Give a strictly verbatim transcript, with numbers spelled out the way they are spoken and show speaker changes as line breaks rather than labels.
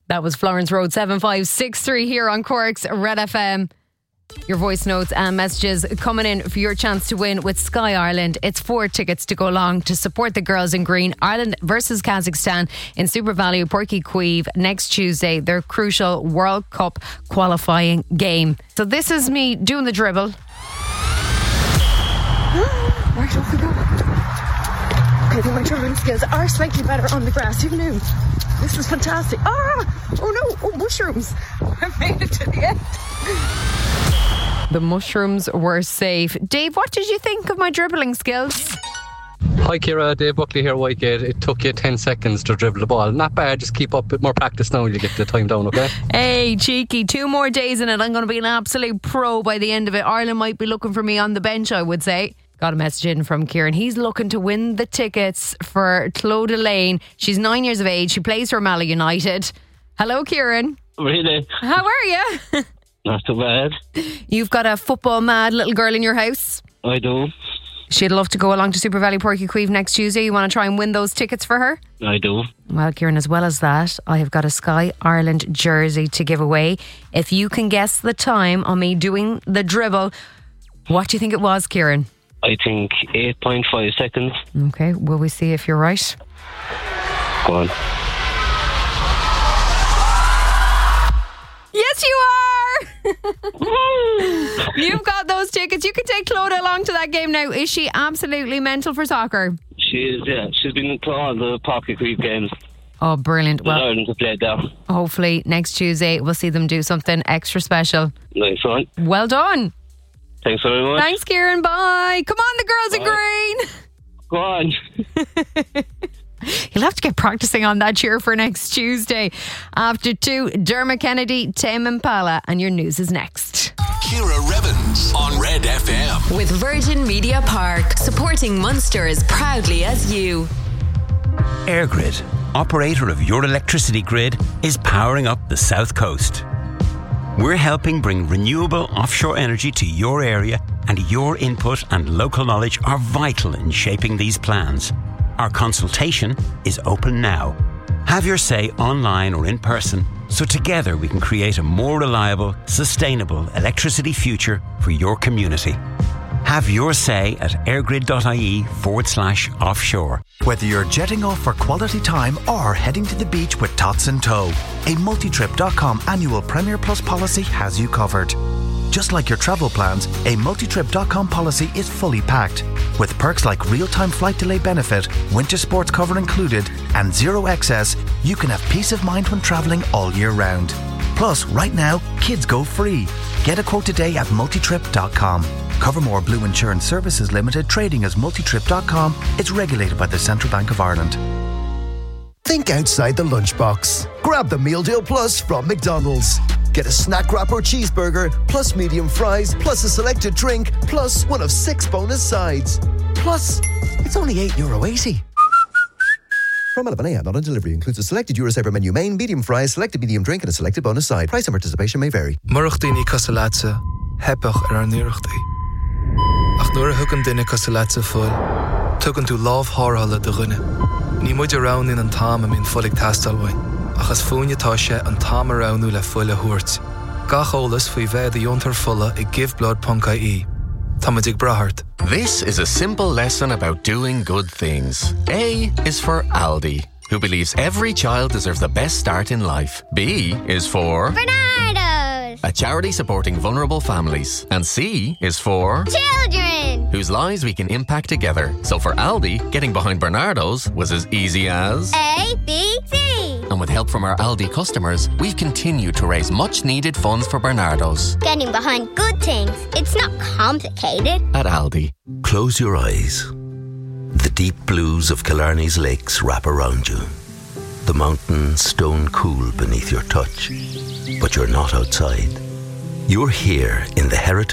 That was Florence Road seven five six three here on Cork's Red F M. Your voice notes and messages coming in for your chance to win with Sky Ireland. It's four tickets to go along to support the girls in green. Ireland versus Kazakhstan in Super Value Porky Queeve next Tuesday. Their crucial World Cup qualifying game. So this is me doing the dribble.
Right, off we go. Okay, I think my dribbling skills are slightly better on the grass. Who knew? This is fantastic. Ah! Oh no! Oh, mushrooms! I made it to the end.
The mushrooms were safe. Dave, what did you think of my dribbling skills?
Hi Ciara, Dave Buckley here, Whitegate. It took you ten seconds to dribble the ball. Not bad, just keep up, a bit more practice now and you get the time down, okay?
Hey, cheeky, two more days in it. I'm going to be an absolute pro by the end of it. Ireland might be looking for me on the bench, I would say. Got a message in from Kieran. He's looking to win the tickets for Clodagh Lane. She's nine years of age. She plays for Mala United. Hello, Kieran.
Really?
How are you?
Not too bad.
You've got a football mad little girl in your house?
I do.
She'd love to go along to Super Valley Porky Queeve next Tuesday. You want to try and win those tickets for her?
I do.
Well, Kieran, as well as that, I have got a Sky Ireland jersey to give away. If you can guess the time on me doing the dribble, what do you think it was, Kieran?
I think eight point five seconds.
Okay, will we see if you're right?
Go on.
Yes, you are! You've got those tickets. You can take Clodagh along to that game now. Is she absolutely mental for soccer?
She is, yeah. She's been to all the Pocket Creek games.
Oh, brilliant. Well,
Ireland have played there.
Hopefully next Tuesday we'll see them do something extra special.
Nice one.
Well done.
Thanks very much.
Thanks, Kieran. Bye. Come on, the girls
Bye.
in green.
Go on.
You'll have to get practicing on that cheer for next Tuesday. After two, Dermot Kennedy, Tame Impala, and your news is next.
Ciara Revens on Red F M.
With Virgin Media Park, supporting Munster as proudly as you.
EirGrid, operator of your electricity grid, is powering up the South Coast. We're helping bring renewable offshore energy to your area, and your input and local knowledge are vital in shaping these plans. Our consultation is open now. Have your say online or in person, so together we can create a more reliable, sustainable electricity future for your community. Have your say at airgrid.ie forward slash offshore.
Whether you're jetting off for quality time or heading to the beach with Tots in tow, a multitrip dot com annual Premier Plus policy has you covered. Just like your travel plans, a multitrip dot com policy is fully packed. With perks like real-time flight delay benefit, winter sports cover included, and zero excess, you can have peace of mind when travelling all year round. Plus, right now, kids go free. Get a quote today at multitrip dot com. Covermore Blue Insurance Services Limited, trading as multitrip dot com. It's regulated by the Central Bank of Ireland.
Think outside the lunchbox. Grab the Meal Deal Plus from McDonald's. Get a snack wrap or cheeseburger, plus medium fries, plus a selected drink, plus one of six bonus sides. Plus, it's only eight euro eighty. From Albanea, not on delivery. Includes a selected Eurosaver menu main, medium fries, selected medium drink, and a selected bonus side. Price and participation may vary.
Marach daoine casalatsa, hebach ar an nuirachtaí. Ach nuair a thugann daoine casalatsa fuil, tugann tú lámh thárthala do dhuine. Ní muid a rán in an tám a mín folig tastalhain. Achas fúinetá sé an tám a ránú le fuil a thuairt. Gach ólas faoi bheith a diontar fulla i giveblood dot I E. Támadig brahart.
This is a simple lesson about doing good things. A is for Aldi, who believes every child deserves the best start in life. B is for
Bernardo's,
a charity supporting vulnerable families. And C is for
children,
whose lives we can impact together. So for Aldi, getting behind Bernardo's was as easy as
A, B, C.
And with help from our Aldi customers, we've continued to raise much needed funds for Bernardo's.
Getting behind good things, it's not complicated.
At Aldi.
Close your eyes. The deep blues of Killarney's lakes wrap around you. The mountains stone cool beneath your touch. But you're not outside. You're here in the heritage